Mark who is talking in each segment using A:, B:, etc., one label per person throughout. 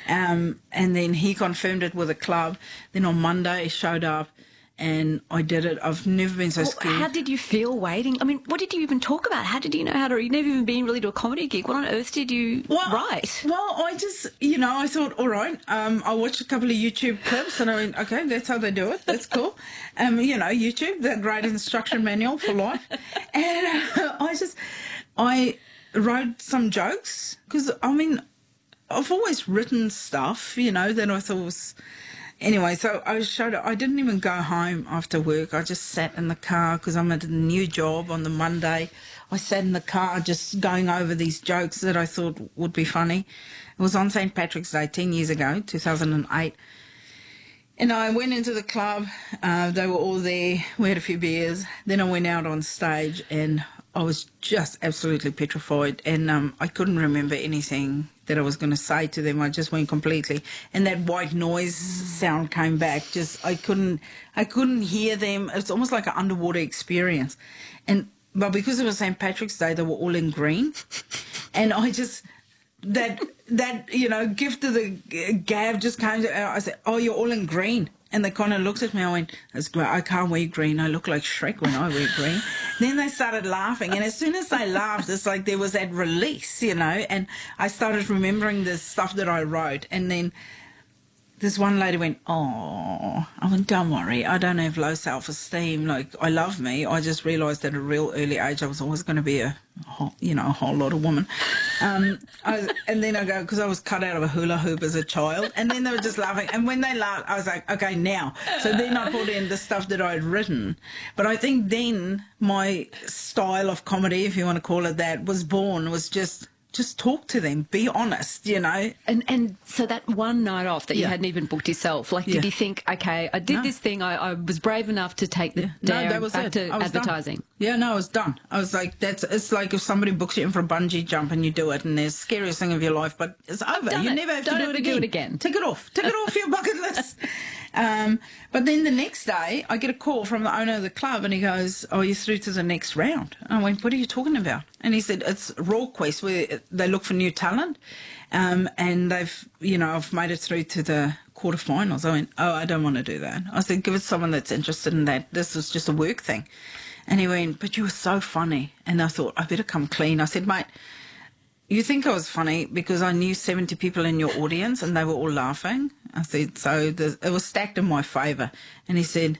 A: And then he confirmed it with a club. Then on Monday, he showed up. And I did it. I've never been so scared.
B: How did you feel waiting? I mean, what did you even talk about? How did you know how to... You've never even been really to a comedy gig. What on earth did you write?
A: Well, I just, I thought, all right, I watched a couple of YouTube clips and I went, okay, that's how they do it. That's cool. YouTube, the great instruction manual for life. And I wrote some jokes because, I've always written stuff, that I thought was... Anyway, so I showed up. I didn't even go home after work. I just sat in the car because I'm at a new job on the Monday. I sat in the car just going over these jokes that I thought would be funny. It was on St. Patrick's Day 10 years ago, 2008. And I went into the club. They were all there. We had a few beers. Then I went out on stage and I was just absolutely petrified. And I couldn't remember anything that I was going to say to them. I just went completely, and that white noise sound came back. I couldn't hear them. It's almost like an underwater experience. But because it was St. Patrick's Day, they were all in green, and I just that gift of the gab just came. I said, "Oh, you're all in green." And they kind of looked at me. I went, "That's great. I can't wear green. I look like Shrek when I wear green." Then they started laughing. And as soon as they laughed, it's like there was that release, And I started remembering the stuff that I wrote. And then this one lady went, "Oh." I went, "Don't worry. I don't have low self-esteem. Like, I love me. I just realised at a real early age I was always going to be a whole lot of woman." And then I go, because I was cut out of a hula hoop as a child. And then they were just laughing. And when they laughed, I was like, okay, now. So then I put in the stuff that I'd written. But I think then my style of comedy, if you want to call it that, was born, was just talk to them, be honest,
B: And so that one night off that you hadn't even booked yourself, did you think, okay, I did this thing, I was brave enough to take the dare back to advertising?
A: Done. Yeah, no, I was done. I was like, it's like if somebody books you in for a bungee jump and you do it and it's the scariest thing of your life, but it's over. You never have to do it again. Tick it off your bucket list. But then the next day, I get a call from the owner of the club and he goes, "Oh, you're through to the next round." And I went, "What are you talking about?" And he said, "It's Raw Quest, where they look for new talent. And I've made it through to the quarterfinals." I went, "Oh, I don't want to do that." I said, "Give it someone that's interested in that. This is just a work thing." And he went, "But you were so funny." And I thought, I better come clean. I said, "Mate, you think I was funny because I knew 70 people in your audience and they were all laughing?" I said, "So it was stacked in my favour." And he said,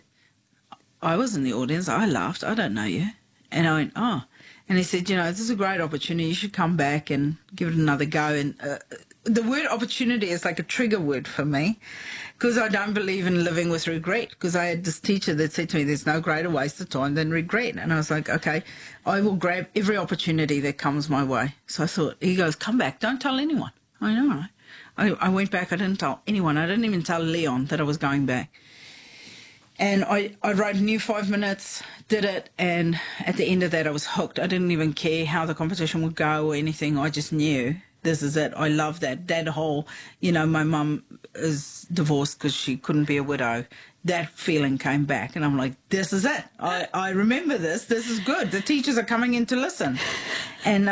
A: "I was in the audience. I laughed. I don't know you." And I went, "Oh." And he said, "This is a great opportunity. You should come back and give it another go." And the word opportunity is like a trigger word for me because I don't believe in living with regret, because I had this teacher that said to me, "There's no greater waste of time than regret." And I was like, okay, I will grab every opportunity that comes my way. So I thought, he goes, "Come back. Don't tell anyone." I know. I went back. I didn't tell anyone. I didn't even tell Leon that I was going back. And I wrote a new 5 minutes, did it, and at the end of that I was hooked. I didn't even care how the competition would go or anything. I just knew this is it. I love that. That whole, my mum is divorced because she couldn't be a widow. That feeling came back and I'm like, this is it. I remember this. This is good. The teachers are coming in to listen. And,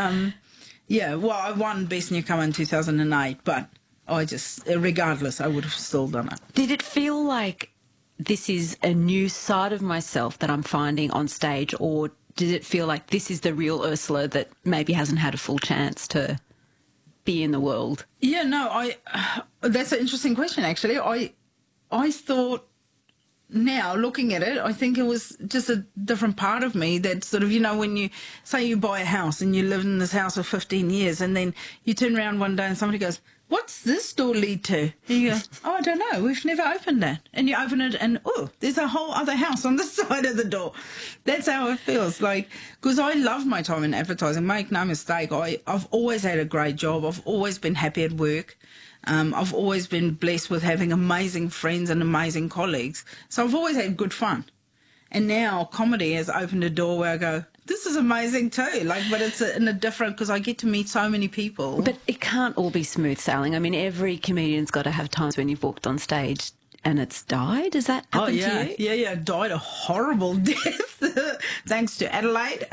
A: I won Best Newcomer in 2008, but regardless, I would have still done it.
B: Did it feel like this is a new side of myself that I'm finding on stage, or did it feel like this is the real Ursula that maybe hasn't had a full chance to be in the world?
A: Yeah, no, that's an interesting question, actually. I thought, now looking at it, I think it was just a different part of me that sort of, when you say you buy a house and you live in this house for 15 years and then you turn around one day and somebody goes, "What's this door lead to?" And you go, "Oh, I don't know. We've never opened that." And you open it and, oh, there's a whole other house on the side of the door. That's how it feels. Like, because I love my time in advertising. Make no mistake, I've always had a great job. I've always been happy at work. I've always been blessed with having amazing friends and amazing colleagues. So I've always had good fun. And now comedy has opened a door where I go, this is amazing too. But it's in a different, because I get to meet so many people.
B: But it can't all be smooth sailing. I mean, every comedian's got to have times when you've walked on stage and it's died. Does that happen to you?
A: Yeah. Died a horrible death, thanks to Adelaide.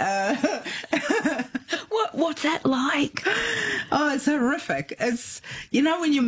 B: What's that like?
A: Oh, it's horrific. It's, when you